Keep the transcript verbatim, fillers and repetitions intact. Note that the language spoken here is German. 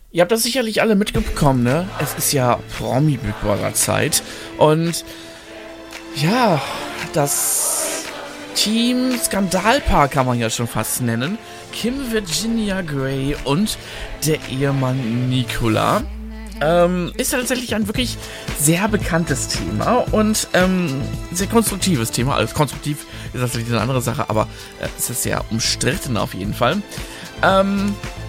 Ihr habt das sicherlich alle mitbekommen, ne? Es ist ja Promi-Big Brother-Zeit. Und ja, das Team Skandalpaar kann man ja schon fast nennen. Kim Virginia Gray und der Ehemann Nicola. Ähm, ist ja tatsächlich ein wirklich sehr bekanntes Thema und ähm, sehr konstruktives Thema. Also konstruktiv ist natürlich eine andere Sache, aber äh, es ist sehr umstritten auf jeden Fall. Ähm...